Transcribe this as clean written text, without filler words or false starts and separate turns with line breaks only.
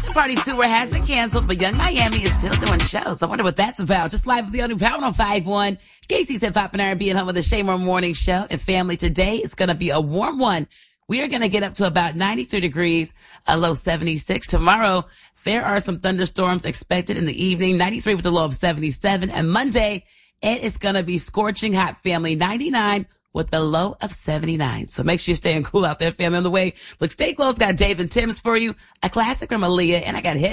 Party tour has been canceled, but Young Miami is still doing shows. I wonder what that's about. Just live with the all new Power on 5-1. Casey's Hip Hop and R&B and home with the Shay Moore Morning Show. And family, today is going to be a warm one. We are going to get up to about 93 degrees, a low 76. Tomorrow, there are some thunderstorms expected in the evening, 93 with a low of 77. And Monday, it is going to be scorching hot, family, 99 with a low of 79. So make sure you're staying cool out there, family. On the way, look, stay close. Got Dave and Tim's for you, a classic from Aaliyah, and I got hit.